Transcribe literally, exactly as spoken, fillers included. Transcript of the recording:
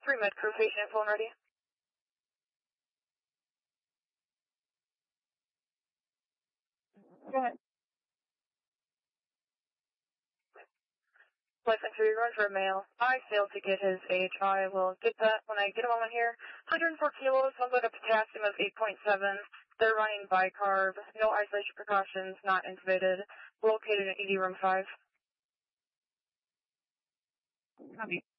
three med crew, patient info and ready. Go ahead. Life entry, run for a male. I failed to get his age. I will get that when I get a moment here. one hundred four kilos, one blood of potassium of eight point seven. They're running bicarb. No isolation precautions, not intubated. Located in E D room five. Copy.